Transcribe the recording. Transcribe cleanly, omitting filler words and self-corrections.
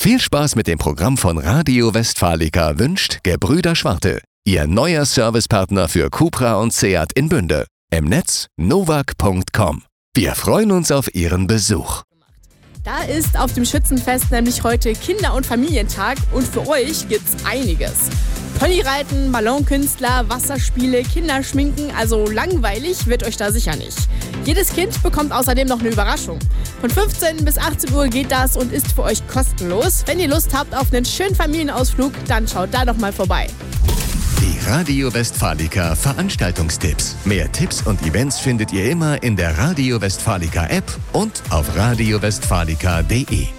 Viel Spaß mit dem Programm von Radio Westfalica wünscht Gebrüder Schwarte, Ihr neuer Servicepartner für Cupra und Seat in Bünde. Im Netz novak.com. Wir freuen uns auf Ihren Besuch. Da ist auf dem Schützenfest nämlich heute Kinder- und Familientag und für euch gibt's einiges. Ponyreiten, Ballonkünstler, Wasserspiele, Kinderschminken, also langweilig wird euch da sicher nicht. Jedes Kind bekommt außerdem noch eine Überraschung. Von 15 bis 18 Uhr geht das und ist für euch kostenlos. Wenn ihr Lust habt auf einen schönen Familienausflug, dann schaut da doch mal vorbei. Die Radio Westfalica Veranstaltungstipps. Mehr Tipps und Events findet ihr immer in der Radio Westfalica App und auf radiowestfalica.de.